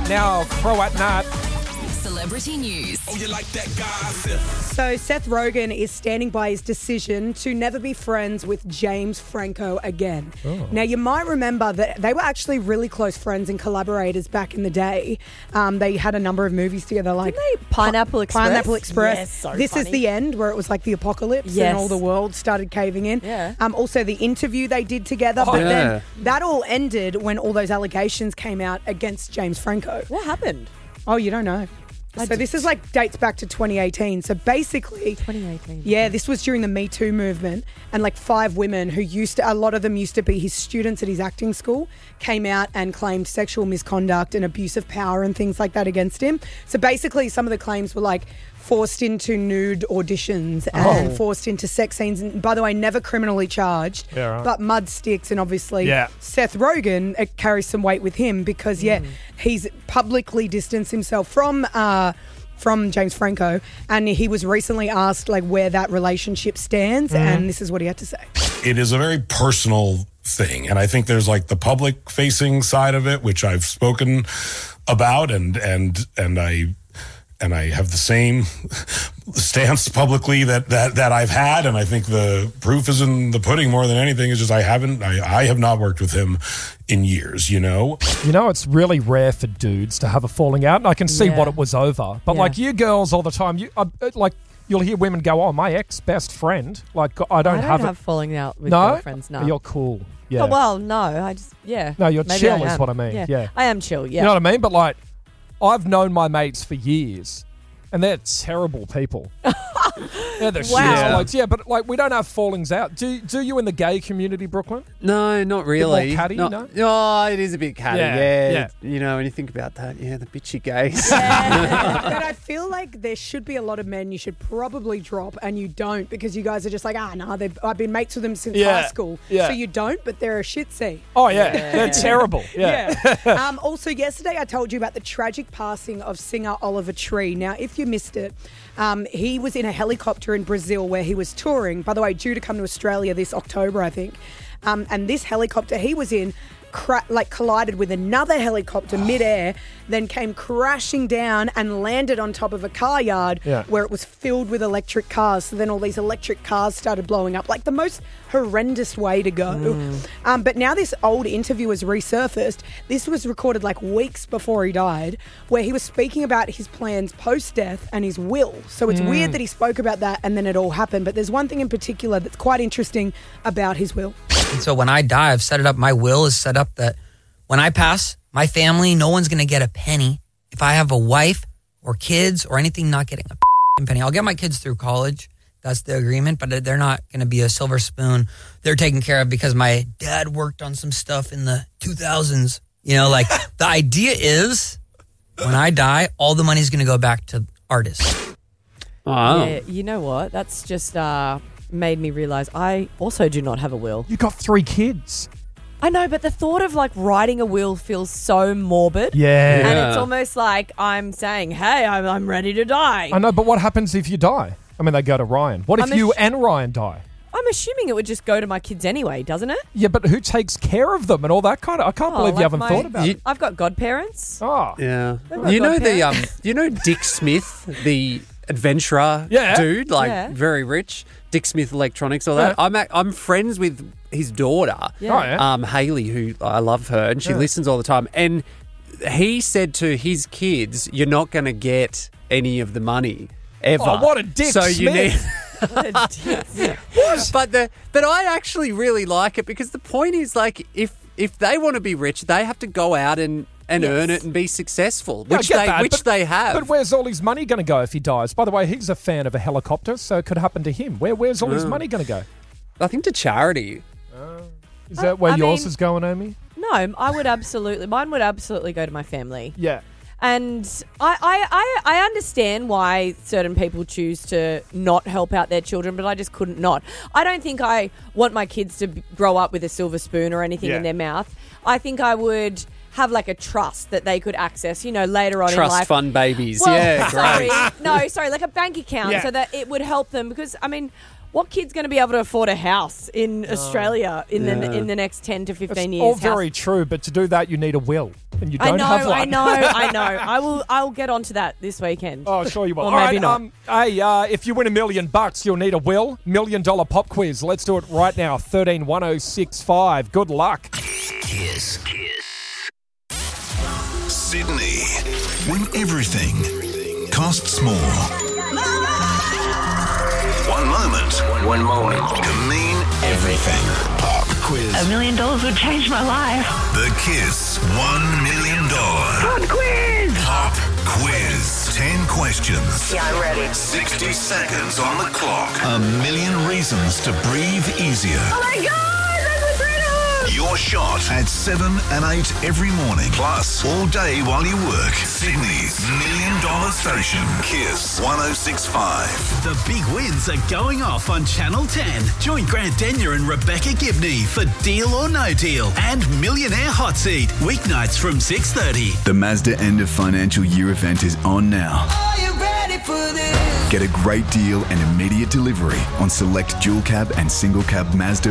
Now, Pro at Nat. Celebrity news. Oh, you like that guy? So Seth Rogen is standing by his decision to never be friends with James Franco again. Oh. Now, you might remember that they were actually really close friends and collaborators back in the day. They had a number of movies together, like Pineapple Express? Pineapple Express. Yes, so This funny. Is the End, where it was like the apocalypse Yes. and all the world started caving in. Yeah. Also, the interview they did together. Oh, but yeah. then that all ended when all those allegations came out against James Franco. What happened? Oh, you don't know. So this is like dates back to 2018. So basically, 2018. yeah, this was during the Me Too movement, and like 5 women who a lot of them used to be his students at his acting school, came out and claimed sexual misconduct and abuse of power and things like that against him. So basically, some of the claims were like forced into nude auditions and forced into sex scenes. And by the way, never criminally charged, Yeah, right. but mud sticks. And obviously, Yeah. Seth Rogen, it carries some weight with him because, he's publicly distanced himself from James Franco, and he was recently asked like where that relationship stands, and this is what he had to say. It is a very personal thing, and I think there's like the public facing side of it, which I've spoken about, and I have the same stance publicly that I've had, and I think the proof is in the pudding more than anything. It's just I have not worked with him in years, you know? You know, it's really rare for dudes to have a falling out, and I can see Yeah. what it was over. But Yeah. like you girls all the time, you'll hear women go, "Oh, my ex-best friend." Like I don't have it. falling out with No, girlfriends. No. You're cool. Yeah. Oh, well, no. I just, yeah. No, you're Maybe chill I is am. what I mean. Yeah. I am chill, yeah. You know what I mean? But like, I've known my mates for years, and they're terrible people. Yeah, they're Wow. shit. But like, we don't have fallings out. Do you in the gay community, Brooklyn? No, not really. more catty, Not- no? Oh, it is a bit catty, Yeah, yeah. You know, when you think about that, the bitchy gays. But I feel like there should be a lot of men you should probably drop, and you don't, because you guys are just like, I've been mates with them since Yeah, high school. yeah. So you don't, but they're a shit scene. Oh yeah, they're terrible. Yeah. Also, yesterday I told you about the tragic passing of singer Oliver Tree. Now, if you missed it, he was in a helicopter in Brazil where he was touring. By the way, due to come to Australia this October, I think. And this helicopter he was in collided with another helicopter midair, then came crashing down and landed on top of a car yard where it was filled with electric cars. So then all these electric cars started blowing up, like the most horrendous way to go. But now this old interview has resurfaced. This was recorded like weeks before he died, where he was speaking about his plans post-death and his will. So it's weird that he spoke about that and then it all happened. But there's one thing in particular that's quite interesting about his will. And so when I die, I've set it up, my will is set up that when I pass, my family, no one's going to get a penny. If I have a wife or kids or anything, not getting a penny. I'll get my kids through college. That's the agreement, but they're not going to be a silver spoon. They're taken care of because my dad worked on some stuff in the 2000s. You know, like the idea is when I die, all the money's going to go back to artists. Wow. Yeah, you know what? That's just made me realize I also do not have a will. You got 3 kids. I know, but the thought of like writing a will feels so morbid. Yeah. And it's almost like I'm saying, hey, I'm ready to die. I know, but what happens if you die? I mean, they go to Ryan. What if you and Ryan die? I'm assuming it would just go to my kids anyway, doesn't it? Yeah, but who takes care of them and all that kind of? I can't believe you like haven't thought about it. I've got godparents. Oh, Yeah. got You know godparents. you know Dick Smith, the adventurer dude, Yeah. very rich. Dick Smith Electronics, all that. I'm friends with his daughter, Yeah. Haley, who I love her, and she listens all the time. And he said to his kids, "You're not going to get any of the money ever." Oh, what a Dick So you need. Smith. But I actually really like it because the point is like if they want to be rich, they have to go out and earn it and be successful, Yeah, I which get that, they have. But where's all his money going to go if he dies? By the way, he's a fan of a helicopter, so it could happen to him. Where's all his money going to go? I think to charity. Is that where I yours mean- is going, Amy? No, mine would absolutely go to my family. Yeah. And I understand why certain people choose to not help out their children, but I just couldn't not. I don't think I want my kids to grow up with a silver spoon or anything in their mouth. I think I would have like a trust that they could access, later on in life. Trust fund babies. Well, yeah, sorry. great. Sorry, like a bank account so that it would help them because, I mean, What kid's going to be able to afford a house in Australia in the next 10 to 15 years? All very true, but to do that, you need a will. And you don't have one. I know. I'll get onto that this weekend. Oh, sure you will. Or maybe not. If you win $1 million, you'll need a will. $1 million pop quiz. Let's do it right now. 131065. Good luck. Kiss. Sydney, when everything costs more. One moment can mean everything. Pop quiz. $1 million would change my life. The Kiss $1 million Pop quiz. Pop quiz. 10 questions. Yeah, I'm ready. 60 seconds on the clock. 1 million reasons to breathe easier. Oh my God, that's incredible. Your shot at 7 and 8 every morning. Plus, all day while you work. Sydney's $1 million station. Kiss 106.5. The big wins are going off on Channel 10. Join Grant Denyer and Rebecca Gibney for Deal or No Deal and Millionaire Hot Seat. Weeknights from 6:30. The Mazda end of financial year event is on now. Are you ready for this? Get a great deal and immediate delivery on select dual cab and single cab Mazda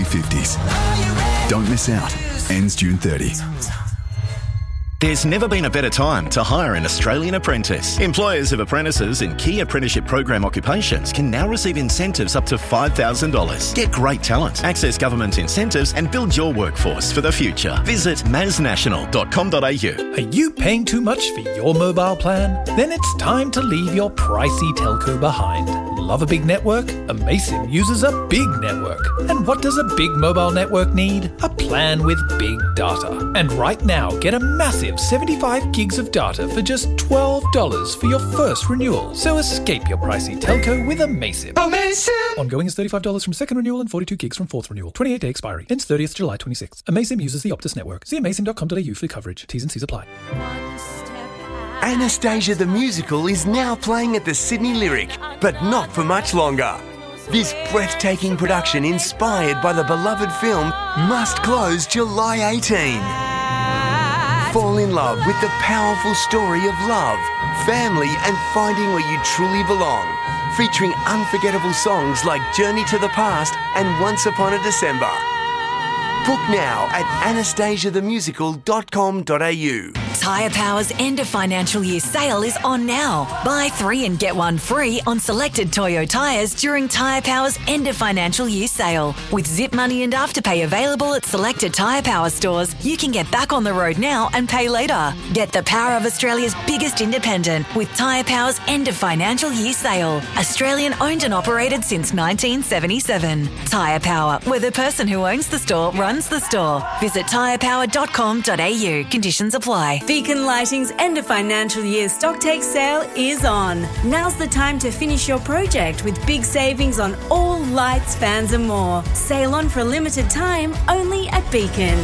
BT50s. Don't miss out. Ends June 30. There's never been a better time to hire an Australian apprentice. Employers of apprentices in key apprenticeship program occupations can now receive incentives up to $5,000. Get great talent, access government incentives and build your workforce for the future. Visit maznational.com.au. Are you paying too much for your mobile plan? Then it's time to leave your pricey telco behind. Love a big network? Amaysim uses a big network. And what does a big mobile network need? A plan with big data. And right now, get a massive 75 gigs of data for just $12 for your first renewal. So escape your pricey telco with Amaysim. Amaysim! Ongoing is $35 from second renewal and 42 gigs from fourth renewal. 28-day expiry. Ends 30th July 26. Amaysim uses the Optus network. See amaysim.com.au for coverage. T's and C's apply. Anastasia the Musical is now playing at the Sydney Lyric, but not for much longer. This breathtaking production, inspired by the beloved film, must close July 18. Fall in love with the powerful story of love, family, and finding where you truly belong. Featuring unforgettable songs like Journey to the Past and Once Upon a December. Book now at anastasiathemusical.com.au. Tyre Power's end of financial year sale is on now. Buy 3 and get 1 free on selected Toyo tyres during Tyre Power's end of financial year sale. With Zip Money and Afterpay available at selected Tyre Power stores, you can get back on the road now and pay later. Get the power of Australia's biggest independent with Tyre Power's end of financial year sale. Australian owned and operated since 1977. Tyre Power, where the person who owns the store runs the store. Visit tyrepower.com.au. Conditions apply. Beacon Lighting's end of financial year stock take sale is on. Now's the time to finish your project with big savings on all lights, fans and more. Sale on for a limited time only at Beacon.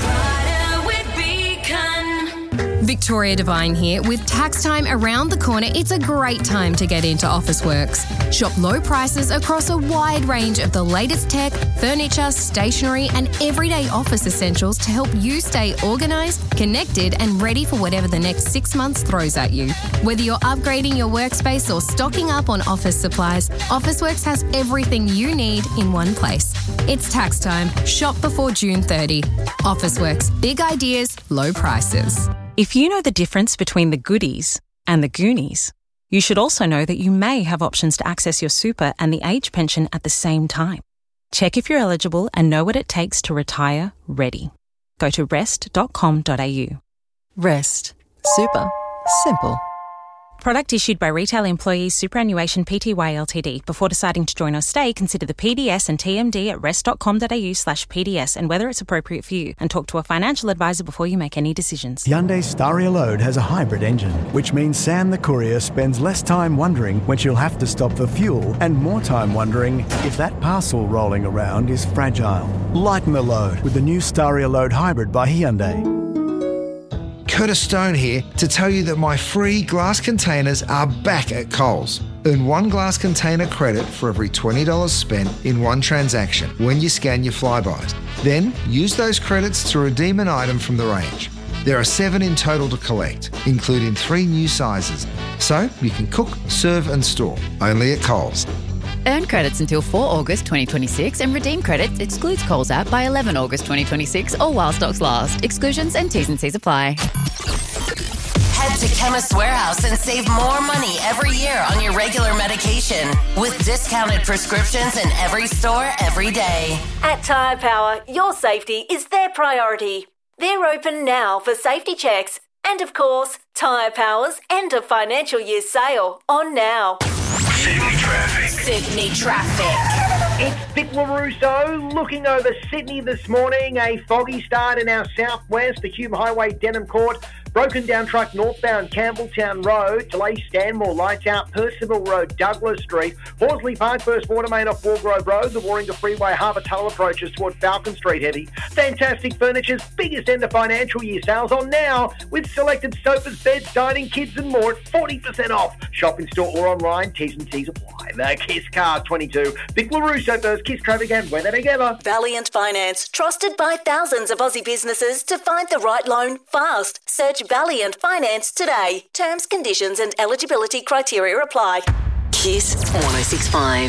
Victoria Devine here. With tax time around the corner, it's a great time to get into Officeworks. Shop low prices across a wide range of the latest tech, furniture, stationery and everyday office essentials to help you stay organised, connected and ready for whatever the next 6 months throws at you. Whether you're upgrading your workspace or stocking up on office supplies, Officeworks has everything you need in one place. It's tax time. Shop before June 30. Officeworks. Big ideas, low prices. If you know the difference between the goodies and the Goonies, you should also know that you may have options to access your super and the age pension at the same time. Check if you're eligible and know what it takes to retire ready. Go to rest.com.au. Rest. Super. Simple. Product issued by Retail Employees Superannuation Pty Ltd. Before deciding to join or stay, consider the PDS and TMD at rest.com.au/PDS and whether it's appropriate for you, and talk to a financial advisor before you make any decisions. Hyundai Staria Load has a hybrid engine, which means Sam the courier spends less time wondering when she'll have to stop for fuel and more time wondering if that parcel rolling around is fragile. Lighten the load with the new Staria Load Hybrid by Hyundai. Curtis Stone here to tell you that my free glass containers are back at Coles. Earn 1 glass container credit for every $20 spent in one transaction when you scan your Flybys. Then use those credits to redeem an item from the range. There are 7 in total to collect, including 3 new sizes. So you can cook, serve and store, only at Coles. Earn credits until 4 August 2026 and redeem credits excludes Coles app by 11 August 2026 or while stocks last. Exclusions and T's and C's apply. Head to Chemist Warehouse and save more money every year on your regular medication with discounted prescriptions in every store every day. At Tyre Power, your safety is their priority. They're open now for safety checks. And of course, Tyre Power's end of financial year sale on now. Sydney traffic. It's Vic LaRusso looking over Sydney this morning. A foggy start in our southwest, the Hume Highway, Denham Court. Broken down truck northbound Campbelltown Road. Delay Stanmore, lights out Percival Road, Douglas Street. Horsley Park, first water main off Wargrove Road. The Warringah Freeway, Harbour Tunnel approaches toward Falcon Street heavy. Fantastic Furniture's biggest end of financial year sales on now with selected sofas, beds, dining, kids and more at 40% off. Shop in store or online, T's and C's apply. The Kiss Car 22. Vic LaRusso first, Kiss traffic and weather together. Valiant Finance, trusted by thousands of Aussie businesses to find the right loan fast. Search Valiant Finance today. Terms, conditions and eligibility criteria apply. Kiss 106.5.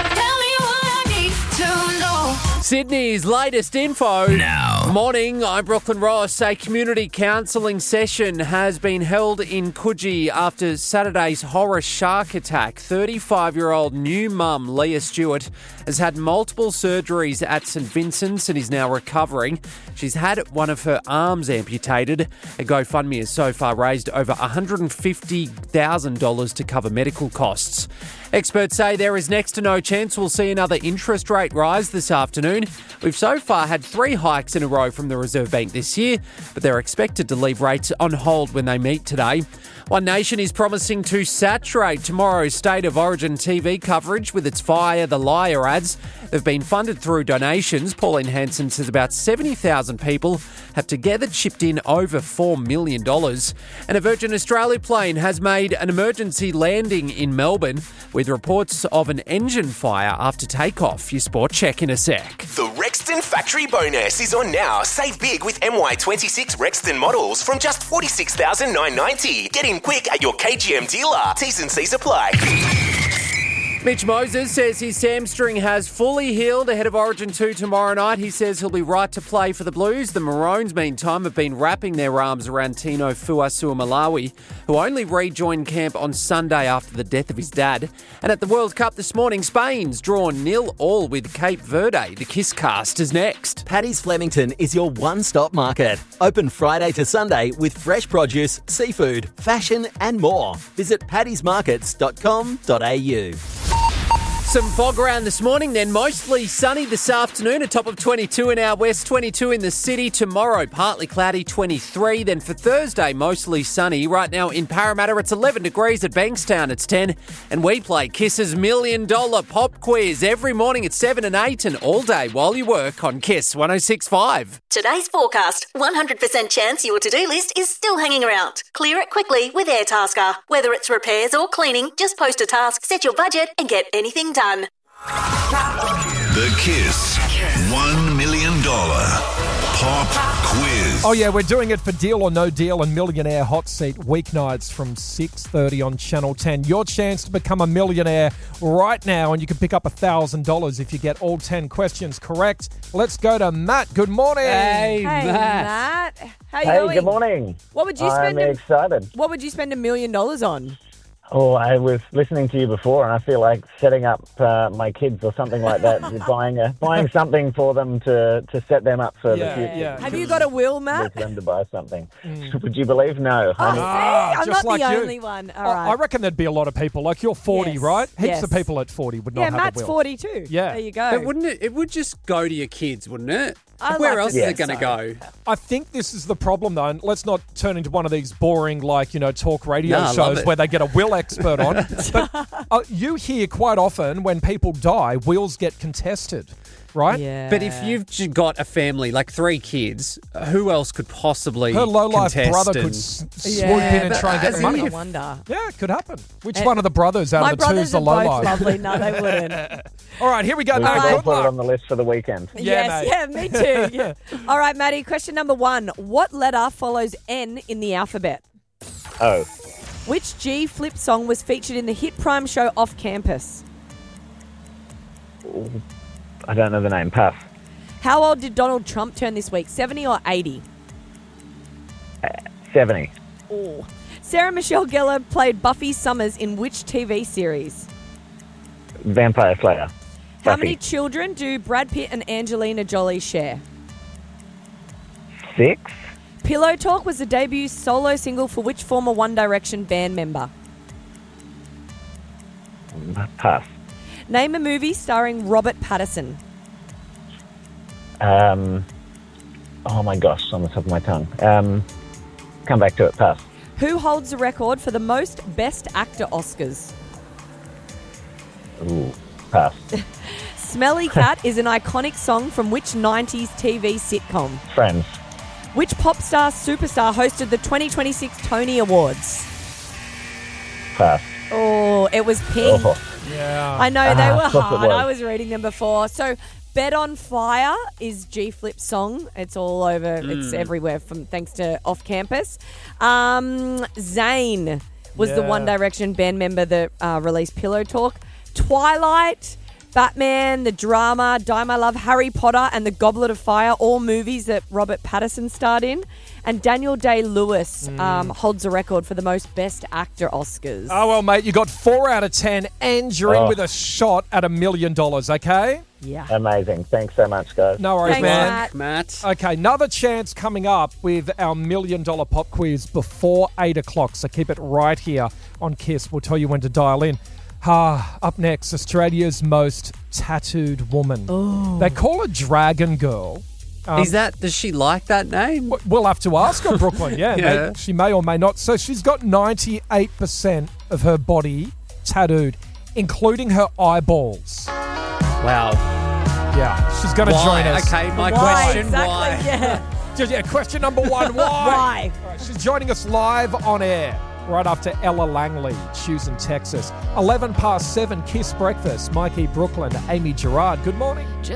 Sydney's latest info. Now. Morning, I'm Brooklyn Ross. A community counselling session has been held in Coogee after Saturday's horror shark attack. 35-year-old new mum, Leah Stewart, has had multiple surgeries at St Vincent's and is now recovering. She's had one of her arms amputated. A GoFundMe has so far raised over $150,000 to cover medical costs. Experts say there is next to no chance we'll see another interest rate rise this afternoon. We've so far had 3 hikes in a row from the Reserve Bank this year, but they're expected to leave rates on hold when they meet today. One Nation is promising to saturate tomorrow's State of Origin TV coverage with its Fire the Liar ads. They've been funded through donations. Pauline Hanson says about 70,000 people have together chipped in over $4 million. And a Virgin Australia plane has made an emergency landing in Melbourne with reports of an engine fire after takeoff. Your sport check in a sec. The Rexton Factory Bonus is on now. Save big with MY26 Rexton models from just $46,990. Get in quick at your KGM dealer. T's and C's apply. Mitch Moses says his hamstring has fully healed ahead of Origin 2 tomorrow night. He says he'll be right to play for the Blues. The Maroons, meantime, have been wrapping their arms around Tino Fuasua-Malawi, who only rejoined camp on Sunday after the death of his dad. And at the World Cup this morning, Spain's drawn 0-0 with Cape Verde. The Kiss Cast is next. Paddy's Flemington is your one-stop market. Open Friday to Sunday with fresh produce, seafood, fashion and more. Visit paddysmarkets.com.au. Some fog around this morning, then mostly sunny this afternoon, a top of 22 in our west, 22 in the city. Tomorrow, partly cloudy, 23. Then for Thursday, mostly sunny. Right now in Parramatta, it's 11 degrees. At Bankstown, it's 10. And we play Kiss's $1 Million Pop Quiz every morning at 7 and 8 and all day while you work on Kiss 106.5. Today's forecast, 100% chance your to-do list is still hanging around. Clear it quickly with Airtasker. Whether it's repairs or cleaning, just post a task, set your budget and get anything done. The Kiss $1 Million Pop Quiz. Oh, yeah, we're doing it for Deal or No Deal and Millionaire Hot Seat weeknights from 6:30 on Channel 10. Your chance to become a millionaire right now, and you can pick up $1,000 if you get all 10 questions correct. Let's go to Matt. Good morning. Hey, Matt. How you going? Good morning. What would you spend? I'm excited. What would you spend $1 million on? Oh, I was listening to you before, and I feel like setting up my kids or something like that. buying something for them to set them up for the future. Yeah. Have you got a will, Matt? For them to buy something. Would you believe? No. I'm not just like the you. only one. All right. I reckon there'd be a lot of people. Like, you're 40, Yes. right? Heaps Yes. of people at 40 would not have Matt's a will. 40 too. Yeah. There you go. But wouldn't it? It would just go to your kids, wouldn't it? I Where like else to is think it going to so. go? I think this is the problem, though, and let's not turn into one of these boring, talk radio No, I love shows it. where they get a will expert on. But you hear quite often when people die, wills get contested, right? Yeah. But if you've got a family, like 3 kids, who else could possibly Her low-life contest brother and- could swoop in and try and get the money. I wonder. Yeah, it could happen. Which one of the brothers out My of the two is brothers the are both low-life? lovely. No, they wouldn't. All right, here we go, We Matt. should all Good put it luck. on the list for the weekend. Yes, me too. Yeah. All right, Maddie, question number 1. What letter follows N in the alphabet? Oh. Which G Flip song was featured in the hit Prime show Off Campus? I don't know the name. Pass. How old did Donald Trump turn this week? 70 or 80? 70. Oh. Sarah Michelle Gellar played Buffy Summers in which TV series? Vampire Slayer. How Buffy. many children do Brad Pitt and Angelina Jolie share? 6. Pillow Talk was the debut solo single for which former One Direction band member? Pass. Name a movie starring Robert Pattinson. Oh my gosh, on the top of my tongue. Come back to it. Pass. Who holds the record for the most Best Actor Oscars? Ooh, pass. Smelly Cat is an iconic song from which 90s TV sitcom? Friends. Which pop star superstar hosted the 2026 Tony Awards? Pass. Oh, it was Pink. Oh. Yeah. I know, they were of course it hard. was. I was reading them before. So, Bet on Fire is G Flip's song. It's all over. It's everywhere thanks to Off Campus. Zayn was the One Direction band member that released Pillow Talk. Twilight, Batman, The Drama, Die My Love, Harry Potter, and The Goblet of Fire, all movies that Robert Pattinson starred in. And Daniel Day-Lewis holds a record for the most Best Actor Oscars. Oh, well, mate, you got 4 out of 10, and you're in with a shot at $1 million, okay? Yeah. Amazing. Thanks so much, guys. No worries, Thanks, man. Matt. Okay, another chance coming up with our $1 million pop quiz before 8 o'clock, so keep it right here on KISS. We'll tell you when to dial in. Up next, Australia's most tattooed woman. Oh. They call her Dragon Girl. Does she like that name? We'll have to ask her, Brooklyn. Yeah, Yeah. She may or may not. So she's got 98% of her body tattooed, including her eyeballs. Wow. Yeah, she's going to Why? join us. Okay, my Why? question, Exactly, why? yeah. Question number 1, why? Why? All right, she's joining us live on air right after Ella Langley, Houston, Texas. 11 past 7, KISS Breakfast. Mikey Brooklyn, Amy Gerard. Good morning.